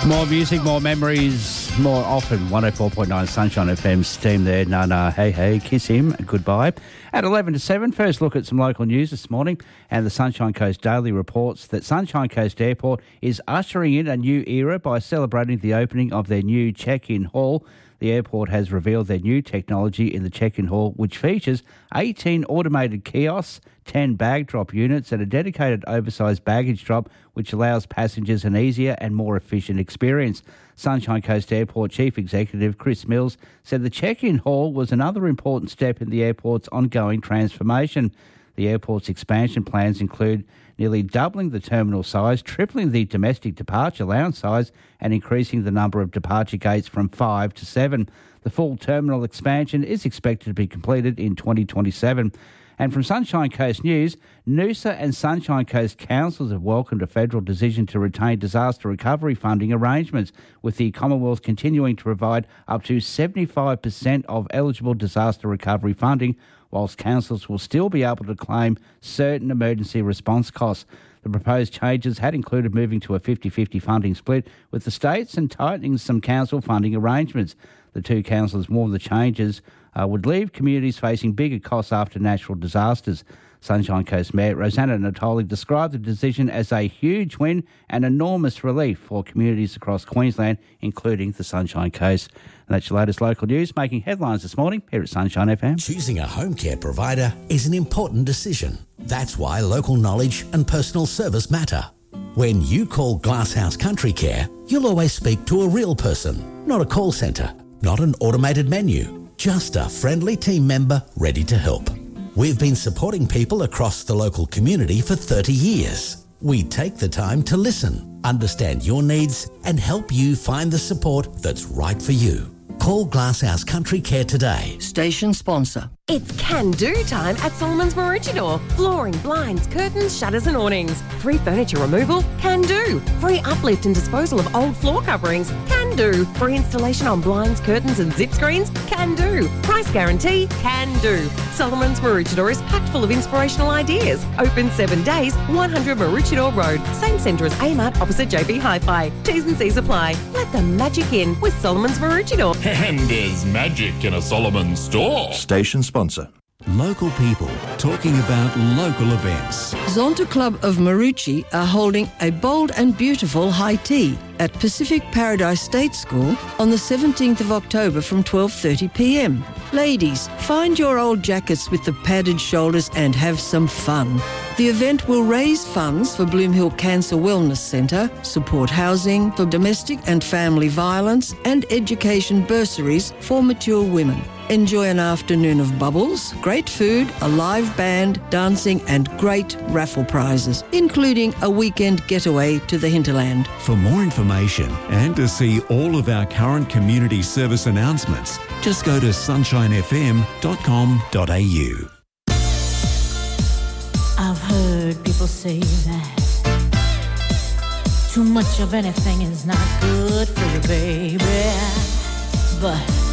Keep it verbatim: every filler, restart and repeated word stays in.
More music, more memories, more often. one oh four point nine Sunshine F M's team there. Nah, nah, hey, hey, kiss him. Goodbye. At eleven to seven, first look at some local news this morning. And the Sunshine Coast Daily reports that Sunshine Coast Airport is ushering in a new era by celebrating the opening of their new check-in hall. The airport has revealed their new technology in the check-in hall, which features eighteen automated kiosks, ten bag drop units and a dedicated oversized baggage drop, which allows passengers an easier and more efficient experience. Sunshine Coast Airport Chief Executive Chris Mills said the check-in hall was another important step in the airport's ongoing transformation. The airport's expansion plans include nearly doubling the terminal size, tripling the domestic departure lounge size and increasing the number of departure gates from five to seven. The full terminal expansion is expected to be completed in twenty twenty-seven. And from Sunshine Coast News, Noosa and Sunshine Coast councils have welcomed a federal decision to retain disaster recovery funding arrangements, with the Commonwealth continuing to provide up to seventy-five percent of eligible disaster recovery funding, whilst councils will still be able to claim certain emergency response costs. The proposed changes had included moving to a fifty-fifty funding split with the states and tightening some council funding arrangements. The two councils warned the changes uh, would leave communities facing bigger costs after natural disasters. Sunshine Coast Mayor Rosanna Natoli described the decision as a huge win and enormous relief for communities across Queensland, including the Sunshine Coast. And that's your latest local news, making headlines this morning here at Sunshine F M. Choosing a home care provider is an important decision. That's why local knowledge and personal service matter. When you call Glasshouse Country Care, you'll always speak to a real person, not a call centre, not an automated menu, just a friendly team member ready to help. We've been supporting people across the local community for thirty years. We take the time to listen, understand your needs and help you find the support that's right for you. Call Glasshouse Country Care today. Station sponsor. It's can-do time at Solomon's Maroochydore. Flooring, blinds, curtains, shutters and awnings. Free furniture removal? Can do. Free uplift and disposal of old floor coverings? Can do. Free installation on blinds, curtains and zip screens? Can do. Price guarantee? Can do. Solomon's Maroochydore is packed full of inspirational ideas. Open seven days, one hundred Maroochydore Road. Same centre as Amart opposite J B Hi-Fi. T's and C's apply. Let the magic in with Solomon's Maroochydore. And there's magic in a Solomon store. Station sponsor. Local people talking about local events. Zonta Club of Maroochy are holding a bold and beautiful high tea at Pacific Paradise State School on the seventeenth of October from twelve thirty p m. Ladies, find your old jackets with the padded shoulders and have some fun. The event will raise funds for Bloomhill Cancer Wellness Centre, support housing for domestic and family violence, and education bursaries for mature women. Enjoy an afternoon of bubbles, great food, a live band, dancing and great raffle prizes, including a weekend getaway to the hinterland. For more information and to see all of our current community service announcements, just go to sunshine f m dot com dot a u. I've heard people say that too much of anything is not good for you, baby. But